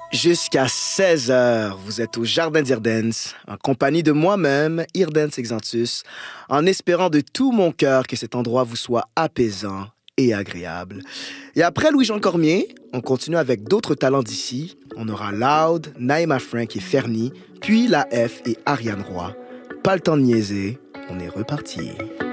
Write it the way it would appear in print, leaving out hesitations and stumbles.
Jusqu'à 16h, vous êtes au Jardin d'Irdens, en compagnie de moi-même, Irdens Exantus, en espérant de tout mon cœur que cet endroit vous soit apaisant et agréable. Et après Louis-Jean Cormier, on continue avec d'autres talents d'ici. On aura Loud, Naïma Frank et Fernie, puis La F et Ariane Roy. Pas le temps de niaiser, on est reparti.